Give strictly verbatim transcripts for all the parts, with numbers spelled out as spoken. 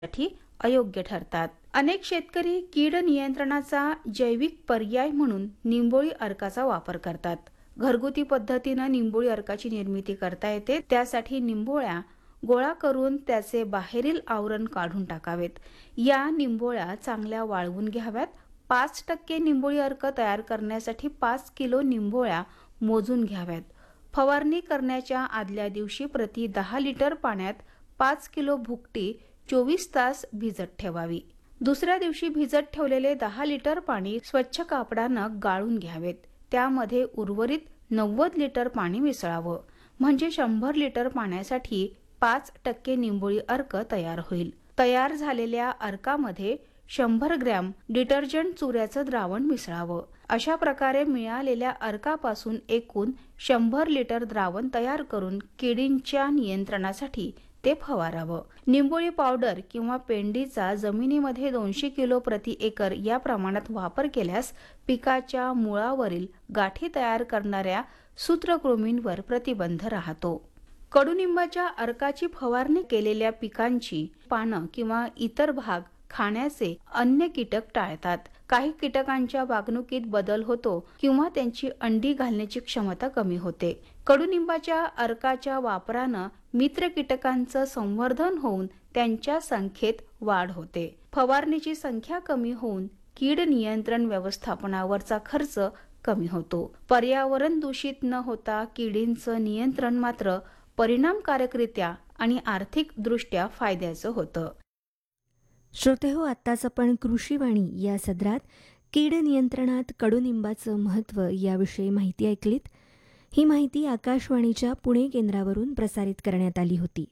साठी अयोग्य ठरतात. अनेक शेतकरी कीड नियंत्रणाचा जैविक पर्याय म्हणून निंबोळी अर्काचा वापर करतात. घरगुती पद्धतीनं निंबोळी अर्काची निर्मिती करता येते. त्यासाठी निंबोळ्या गोळा करून त्याचे बाहेरील आवरण काढून टाकावेत. या निंबोळ्या चांगल्या वाळवून घ्याव्यात. पाच टक्के निंबोळी अर्क तयार करण्यासाठी पाच किलो निंबोळ्या मोजून घ्याव्यात. फवारणी करण्याच्या आदल्या दिवशी प्रति दहा लिटर पाण्यात पाच किलो भुकटी चोवीस तास भिजत ठेवावी. दुसऱ्या दिवशी भिजत ठेवलेले दहा लिटर पाणी स्वच्छ कापडानं गाळून घ्यावेत. त्यामध्ये उर्वरित नव्वद लिटर पाणी मिसळावं. म्हणजे शंभर लिटर पाण्यासाठी पाच टक्के निंबोळी अर्क तयार होईल. तयार झालेल्या अर्कामध्ये शंभर ग्रॅम डिटर्जंट चुऱ्याचं द्रावण मिसळावं. अशा प्रकारे मिळालेल्या अर्कापासून एकूण शंभर लिटर द्रावण तयार करून किडींच्या नियंत्रणासाठी ते फवारावं. निंबोळी पावडर किंवा पेंडीचा जमिनीमध्ये दोनशे किलो प्रति एकर या प्रमाणात वापर केल्यास पिकाच्या मुळावरील गाठी तयार करणाऱ्या सूत्रकृमींवर प्रतिबंध राहतो. कडुनिंबाच्या अर्काची फवारणी केलेल्या पिकांची पानं किंवा इतर भाग खाण्याचे अन्य कीटक टाळतात. काही कीटकांच्या वागणुकीत बदल होतो किंवा त्यांची अंडी घालण्याची क्षमता कमी होते. कडुनिंबाच्या अर्काच्या वापरानं मित्र कीटकांचं संवर्धन होऊन त्यांच्या संख्येत वाढ होते. फवारणीची संख्या कमी होऊन कीड नियंत्रण व्यवस्थापनावरचा खर्च कमी होतो. पर्यावरण दूषित न होता किडींचं नियंत्रण मात्र परिणामकारकरित्या आणि आर्थिक दृष्ट्या फायद्याचं होतं. श्रोते हो, आत्ताच आपण कृषीवाणी या सदरात कीड नियंत्रणात कडुनिंबाचं महत्त्व याविषयी माहिती ऐकलीत. ही माहिती आकाशवाणीच्या पुणे केंद्रावरून प्रसारित करण्यात आली होती.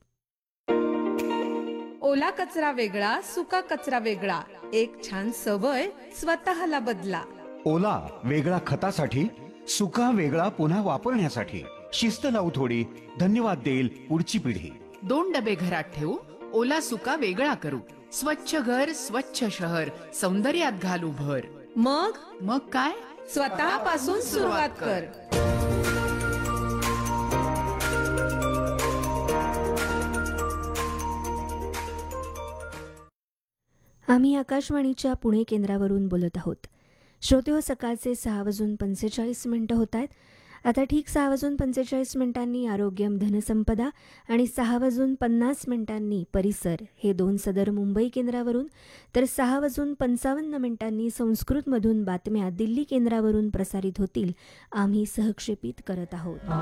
ओला कचरा वेगळा, सुका कचरा वेगळा. एक छान सवय स्वतःला बदला. ओला वेगळा खतासाठी, सुका वेगळा पुन्हा वापरण्यासाठी. शिस्त लावू थोडी, धन्यवाद देईल पुढची पिढी. दोन डबे घरात ठेवू, ओला सुका वेगळा करू. स्वच्छ घर, स्वच्छ शहर, सौंदर्यात घालू भर. मग मग काय, स्वतःपासून सुरुवात कर. आम्ही आकाशवाणीच्या पुणे केंद्रावरून बोलत आहोत. श्रोते हो, सकाळचे सहा वाजून पंचेचाळीस मिनिटं होत आहेत. आता ठीक सहा वाजून पंचेचाळीस मिनिटांनी आरोग्यम धनसंपदा आणि सहा वाजून पन्नास मिनिटांनी परिसर हे दोन सदर मुंबई केंद्रावरून, तर सहा वाजून पंचावन्न मिनिटांनी संस्कृतमधून बातम्या दिल्ली केंद्रावरून प्रसारित होतील. आम्ही सहक्षेपित करत आहोत.